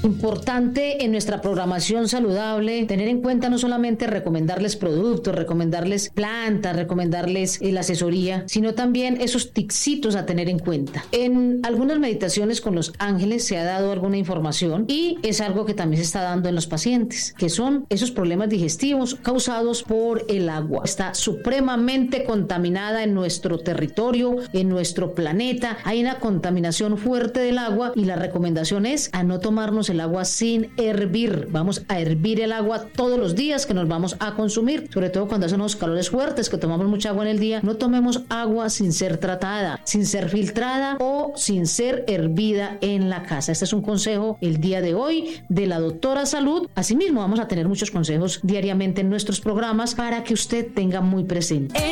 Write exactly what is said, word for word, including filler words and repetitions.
Importante en nuestra programación saludable tener en cuenta no solamente recomendarles productos, recomendarles plantas, recomendarles eh, la asesoría, sino también esos ticsitos a tener en cuenta. En algunas meditaciones con los ángeles se ha dado alguna información y es algo que también se está dando en los pacientes, que son esos problemas digestivos causados por el agua. Está supremamente contaminada en nuestro territorio, en nuestro planeta. Hay una contaminación fuerte del agua y la recomendación es a no tomarnos el agua sin hervir. Vamos a hervir el agua todos los días que nos vamos a consumir, sobre todo cuando hacen unos calores fuertes que tomamos mucha agua en el día. No tomemos agua sin ser tratada, sin ser filtrada o sin ser hervida en la casa. Este es un consejo el día de hoy de la doctora Salud. Asimismo, vamos a tener muchos consejos diariamente en nuestros programas para que usted tenga muy presente.